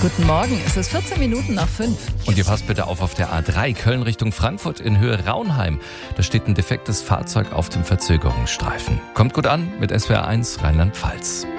Guten Morgen, es ist 14 Minuten nach 5. Und ihr passt bitte auf der A3 Köln Richtung Frankfurt in Höhe Raunheim. Da steht ein defektes Fahrzeug auf dem Verzögerungsstreifen. Kommt gut an mit SWR1 Rheinland-Pfalz.